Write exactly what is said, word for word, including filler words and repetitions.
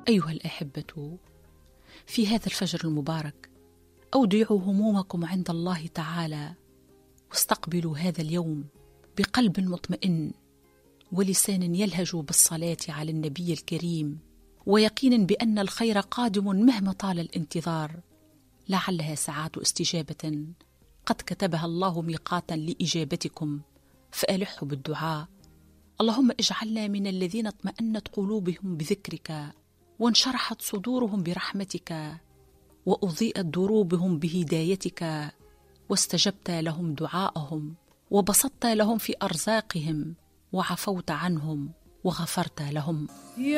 أيها الأحبة، في هذا الفجر المبارك أودعوا همومكم عند الله تعالى، واستقبلوا هذا اليوم بقلب مطمئن ولسان يلهج بالصلاة على النبي الكريم، ويقين بأن الخير قادم مهما طال الانتظار، لعلها ساعات استجابة قد كتبها الله ميقاتا لإجابتكم، فألحوا بالدعاء. اللهم اجعلنا من الذين اطمأنت قلوبهم بذكرك، وانشرحت صدورهم برحمتك، وأضيئت دروبهم بهدايتك، واستجبت لهم دعاءهم، وبسطت لهم في أرزاقهم، وعفوت عنهم وغفرت لهم.